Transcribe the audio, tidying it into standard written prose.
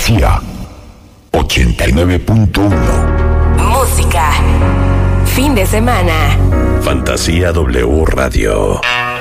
Fantasía 89.1. Música. Fin de semana. Fantasía W Radio.